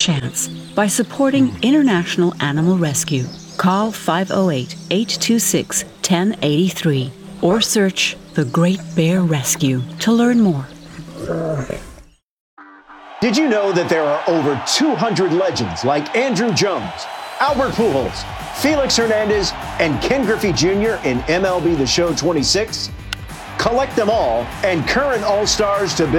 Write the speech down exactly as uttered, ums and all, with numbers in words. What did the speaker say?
chance by supporting International Animal Rescue. Call five oh eight, eight two six, one oh eight three or search The Great Bear Rescue to learn more. Did you know that there are over two hundred legends like Andrew Jones, Albert Pujols, Felix Hernandez, and Ken Griffey Junior in M L B The Show twenty-six? Collect them all and current All-Stars to build